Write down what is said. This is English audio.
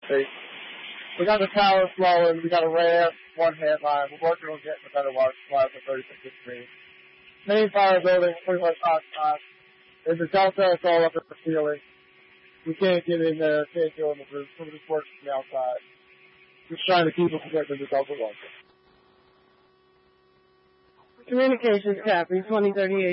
state. We got the tower flowing. We got a ramp, one head line. We're working on getting a better water supply for 36th Street. Main fire building pretty much occupied. There's a delta, it's all up at the ceiling. We can't get in there, can't go in the roof. Some of this works from the outside. Just trying to keep us from getting the delta one. Communications, Captain 2038.